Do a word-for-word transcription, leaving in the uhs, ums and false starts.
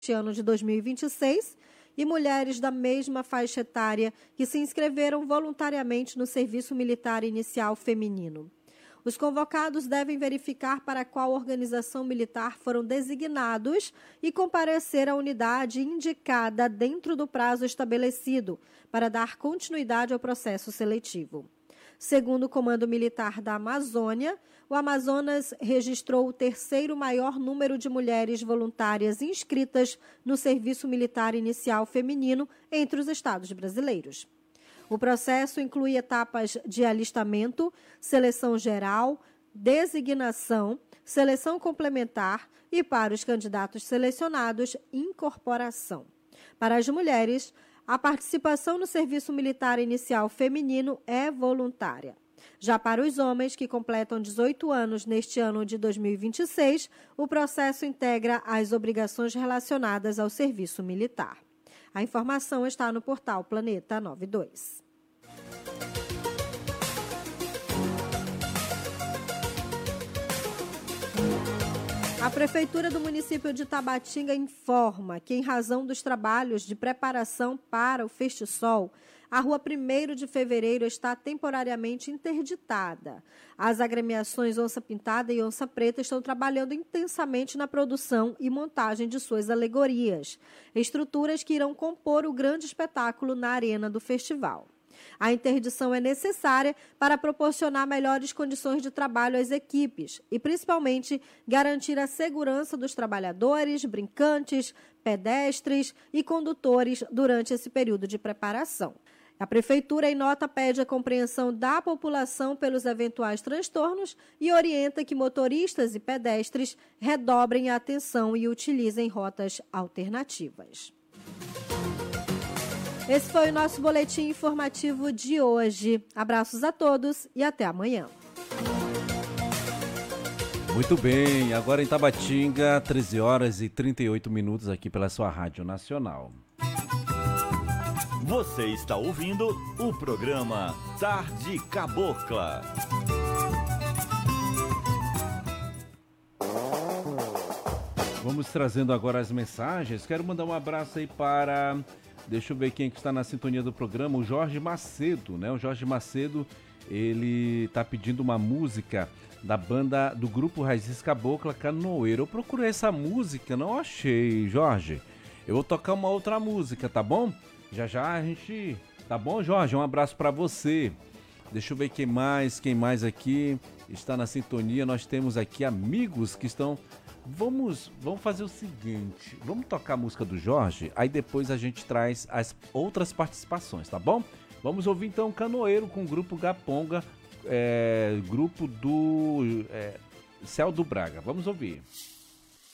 neste ano de dois mil e vinte e seis e mulheres da mesma faixa etária que se inscreveram voluntariamente no Serviço Militar Inicial Feminino. Os convocados devem verificar para qual organização militar foram designados e comparecer à unidade indicada dentro do prazo estabelecido para dar continuidade ao processo seletivo. Segundo o Comando Militar da Amazônia, o Amazonas registrou o terceiro maior número de mulheres voluntárias inscritas no Serviço Militar Inicial Feminino entre os estados brasileiros. O processo inclui etapas de alistamento, seleção geral, designação, seleção complementar e, para os candidatos selecionados, incorporação. Para as mulheres, a participação no Serviço Militar Inicial Feminino é voluntária. Já para os homens que completam dezoito anos neste ano de dois mil e vinte e seis, o processo integra as obrigações relacionadas ao serviço militar. A informação está no portal Planeta noventa e dois. A Prefeitura do município de Tabatinga informa que, em razão dos trabalhos de preparação para o Festisol, a rua primeiro de fevereiro está temporariamente interditada. As agremiações Onça Pintada e Onça Preta estão trabalhando intensamente na produção e montagem de suas alegorias, estruturas que irão compor o grande espetáculo na arena do festival. A interdição é necessária para proporcionar melhores condições de trabalho às equipes e, principalmente, garantir a segurança dos trabalhadores, brincantes, pedestres e condutores durante esse período de preparação. A Prefeitura, em nota, pede a compreensão da população pelos eventuais transtornos e orienta que motoristas e pedestres redobrem a atenção e utilizem rotas alternativas. Esse foi o nosso boletim informativo de hoje. Abraços a todos e até amanhã. Muito bem, agora em Tabatinga, treze horas e trinta e oito minutos aqui pela sua Rádio Nacional. Você está ouvindo o programa Tarde Cabocla. Vamos trazendo agora as mensagens. Quero mandar um abraço aí para... Deixa eu ver quem é que está na sintonia do programa, o Jorge Macedo, né? O Jorge Macedo, ele tá pedindo uma música da banda do grupo Raízes Cabocla Canoeiro. Eu procurei essa música, não achei, Jorge. Eu vou tocar uma outra música, tá bom? Já já a gente... Tá bom, Jorge? Um abraço para você. Deixa eu ver quem mais, quem mais aqui está na sintonia. Nós temos aqui amigos que estão... Vamos, vamos fazer o seguinte, vamos tocar a música do Jorge, aí depois a gente traz as outras participações, tá bom? Vamos ouvir então Canoeiro com o grupo Gaponga, é, grupo do é, Céu do Braga. Vamos ouvir.